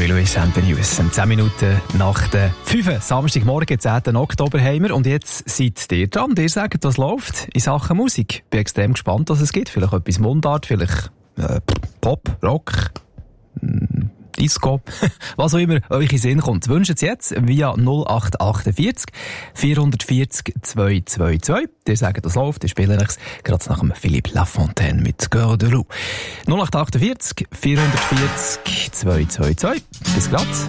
Louis Anthony News. 10 Minuten nach der 5. Samstagmorgen, 10. Oktober haben wir. Und jetzt seid ihr dran. Ihr sagt, was läuft in Sachen Musik. Bin extrem gespannt, was es gibt. Vielleicht etwas Mundart, vielleicht Pop, Rock, Disco, was auch immer euch in Sinn kommt. Wünscht es jetzt via 0848 440 222. Ihr sagt, das läuft. Ich spiele euch gerade nach dem Philippe Lafontaine mit Cœur de Loup. 0848 440 222. Bis gleich.